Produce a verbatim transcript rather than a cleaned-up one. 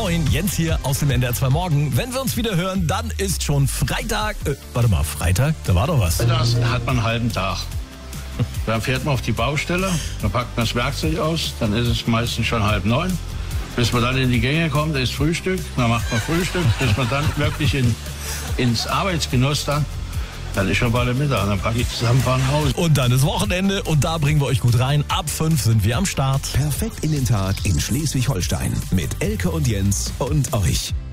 Moin, Jens hier aus dem N D R zwei Morgen. Wenn wir uns wieder hören, dann ist schon Freitag. Äh, warte mal, Freitag? Da war doch was. Das hat man einen halben Tag. Dann fährt man auf die Baustelle, dann packt man das Werkzeug aus, dann ist es meistens schon halb neun. Bis man dann in die Gänge kommt, da ist Frühstück, dann macht man Frühstück, bis man dann wirklich in, ins Arbeitsgenuss dann, dann ist schon bald Mittag, dann packe ich zusammenfahren nach Hause. Und dann ist Wochenende und da bringen wir euch gut rein. Ab fünf sind wir am Start. Perfekt in den Tag in Schleswig-Holstein mit Elke und Jens und euch.